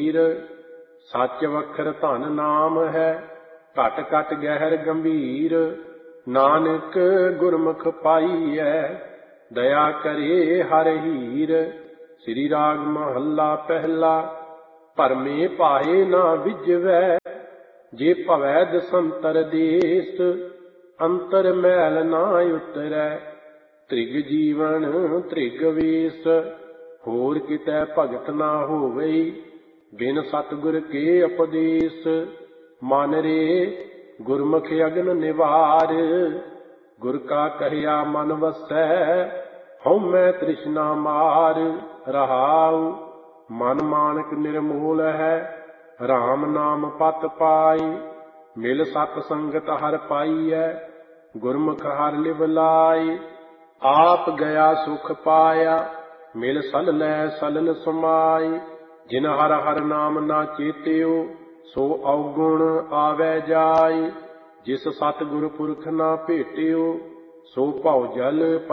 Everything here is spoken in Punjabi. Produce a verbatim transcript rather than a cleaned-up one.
ਹੀਰ। ਸੱਚ ਵਖਰ ਧਨ ਨਾਮ ਹੈ, ਘਟ ਘਟ ਗਹਿਰ ਗੰਭੀਰ। ਨਾਨਕ ਗੁਰਮੁਖ ਪਾਈਐ, ਦਇਆ ਕਰੇ ਹਰ ਹੀਰ। ਸ੍ਰੀ ਰਾਗ ਮਹੱਲਾ ਪਹਿਲਾ। ਭਰਮੇ ਭਾਏ ਨਾ ਵਿਜਵੈ, ਜੇ ਭਵੈ ਦਸੰਤਰ ਦੇਸ। ਅੰਤਰ ਮੈਲ ਨਾ ਉਤਰੈ, ਤ੍ਰਿਗ ਜੀਵਨ ਤ੍ਰਿਗ ਵੇਸ। ਹੋਰ ਕਿਤੈ ਭਗਤ ਨਾ ਹੋਵਈ, ਬਿਨ ਸਤਿਗੁਰ ਕੇ ਉਪਦੇਸ। ਮਨ ਰੇ ਗੁਰਮੁਖ ਅਗਨ ਨਿਵਾਰ, ਗੁਰ ਕਾ ਕਹਿਆ ਮਨ ਵਸੈ। ਹਉਮੈ ਤ੍ਰਿਸ਼ਨਾ ਮਾਰ, ਰਹਾਉ ਮਨ ਮਾਨਕ ਨਿਰਮੋਲ ਹੈ। ਰਾਮ ਨਾਮ ਪਤ ਪਾਈ, ਮਿਲ ਸਤ ਸੰਗਤ ਹਰ ਪਾਈਐ। ਗੁਰਮੁਖ ਹਰ ਲਿਵ ਲਾਈ, ਆਪ ਗਿਆ ਸੁਖ ਪਾਇਆ। ਮਿਲ ਸਲਲੈ ਸਲਲ ਸਮਾਈ, ਜਿਨ ਹਰ ਹਰ ਨਾਮ ਨਾ ਚੇਤਿਓ। ਸੋ ਔਗੁਣ ਆਵੈ ਜਾਈ, ਜਿਸ ਸਤਿਗੁਰ ਪੁਰਖ ਨਾ ਭੇਟਿਓ। ਸੋ ਭਉ ਜਲ